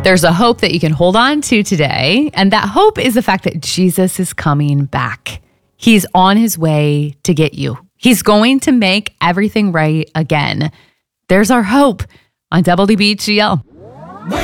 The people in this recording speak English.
There's a hope that you can hold on to today. And that hope is the fact that Jesus is coming back. He's on his way to get you. He's going to make everything right again. There's our hope on WBHGL.